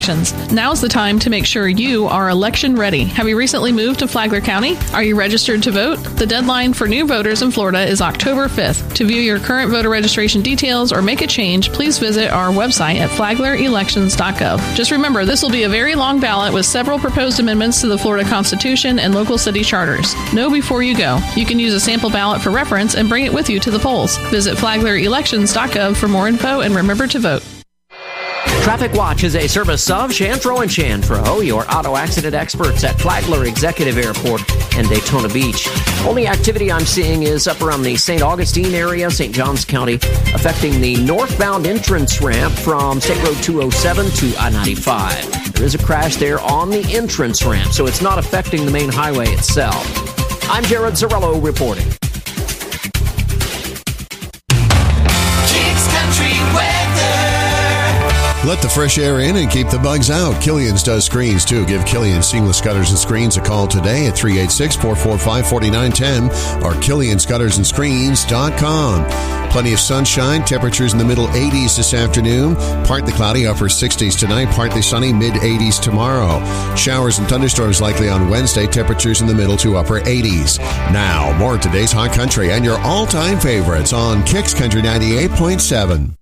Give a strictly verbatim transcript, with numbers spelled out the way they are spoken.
Now's the time to make sure you are election ready. Have you recently moved to Flagler County? Are you registered to vote? The deadline for new voters in Florida is October fifth. To view your current voter registration details or make a change, please visit our website at flagler elections dot gov. Just remember, this will be a very long ballot with several proposed amendments to the Florida Constitution and local city charters. Know before you go. You can use a sample ballot for reference and bring it with you to the polls. Visit flagler elections dot gov for more info and remember to vote. Traffic Watch is a service of Shantro and Shantro, your auto accident experts at Flagler Executive Airport and Daytona Beach. Only activity I'm seeing is up around the Saint Augustine area, Saint Johns County, affecting the northbound entrance ramp from State Road two oh seven to I ninety-five. There is a crash there on the entrance ramp, so it's not affecting the main highway itself. I'm Jared Zarello reporting. Kicks Country Weather. Let the fresh air in and keep the bugs out. Killian's does screens, too. Give Killian Seamless Gutters and Screens a call today at three eight six, four four five, four nine one zero or killians gutters and screens dot com. Plenty of sunshine. Temperatures in the middle eighties this afternoon. Partly cloudy, upper sixties tonight. Partly sunny, mid eighties tomorrow. Showers and thunderstorms likely on Wednesday. Temperatures in the middle to upper eighties. Now, more of today's Hot Country and your all-time favorites on Kicks Country ninety-eight point seven.